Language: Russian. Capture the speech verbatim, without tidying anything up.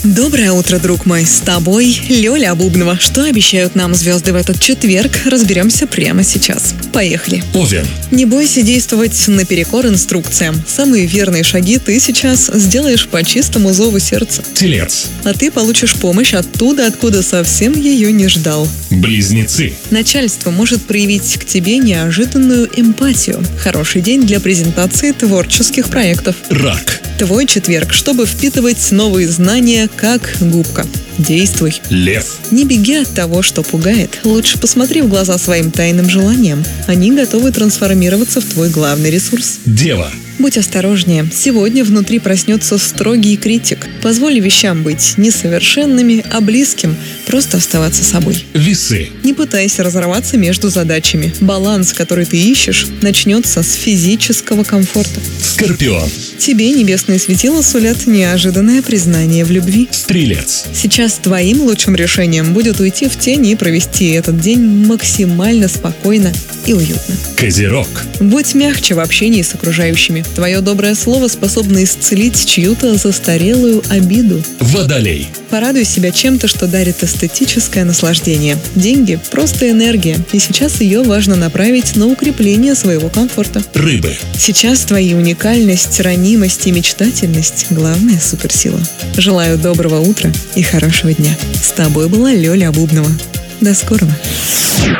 Доброе утро, друг мой. С тобой Лёля Обубнова. Что обещают нам звезды в этот четверг, разберемся прямо сейчас. Поехали. Овен. Не бойся действовать наперекор инструкциям. Самые верные шаги ты сейчас сделаешь по чистому зову сердца. Телец. А ты получишь помощь оттуда, откуда совсем ее не ждал. Близнецы. Начальство может проявить к тебе неожиданную эмпатию. Хороший день для презентации творческих проектов. Рак. Твой четверг, чтобы впитывать новые знания, как губка. Действуй. Лев. Не беги от того, что пугает. Лучше посмотри в глаза своим тайным желаниям. Они готовы трансформироваться в твой главный ресурс. Дева. Будь осторожнее. Сегодня внутри проснется строгий критик. Позволь вещам быть несовершенными, а близким просто оставаться собой. Весы. Не пытайся разорваться между задачами. Баланс, который ты ищешь, начнется с физического комфорта. Скорпион. Тебе небесные светила сулят неожиданное признание в любви. Стрелец. Сейчас твоим лучшим решением будет уйти в тень и провести этот день максимально спокойно и уютно. Козерог. Будь мягче в общении с окружающими. Твое доброе слово способно исцелить чью-то застарелую обиду. Водолей. Порадуй себя чем-то, что дарит эстетическое наслаждение. Деньги – просто энергия, и сейчас ее важно направить на укрепление своего комфорта. Рыбы. Сейчас твои уникальность, ранимость и мечтательность – главная суперсила. Желаю доброго утра и хорошего дня. С тобой была Лёля Обубнова. До скорого.